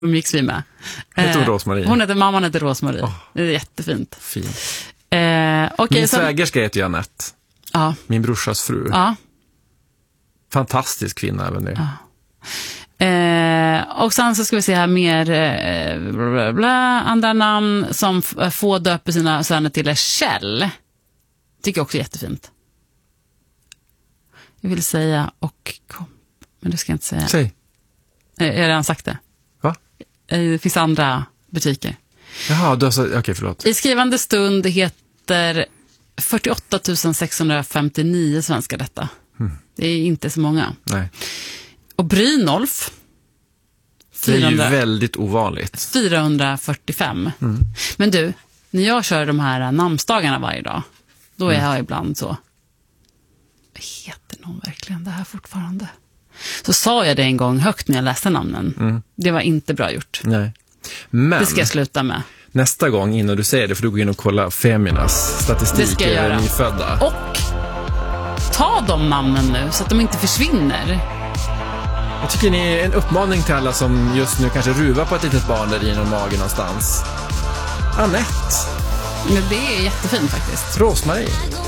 umgicks vi med. Heter hon Rosmarie? Mamman heter Rosmarie. Det är jättefint. Fint. Okay, min svägerska heter ju Annette. Ja. Min brorsas fru. Ja. Fantastisk kvinna även det. Ja. Och sen så ska vi se här mer andra namn som får döpa sina söner till är Kjell. Tycker jag också är jättefint. Jag vill säga men du ska inte säga. Säg. Jag har redan sagt det. Va? Det finns andra butiker. Jaha, du har sagt, okej, förlåt. I skrivande stund heter 48 659 svenskar detta. Det är inte så många. Nej. Och Brynolf. Det är ju väldigt ovanligt. 445. Men du, när jag kör de här namnsdagarna varje dag, då är jag ibland så. Heter någon verkligen det här fortfarande? Så sa jag det en gång högt när jag läste namnen. Det var inte bra gjort. Nej. Men det ska jag sluta med. Nästa gång innan du säger det, för du går in och kollar Feminas statistik över nyfödda. Och ta de namnen nu så att de inte försvinner. Jag tycker ni är en uppmaning till alla som just nu kanske ruvar på ett litet barn där i någon mage någonstans. Annette. Men det är jättefint faktiskt. Rosmarie.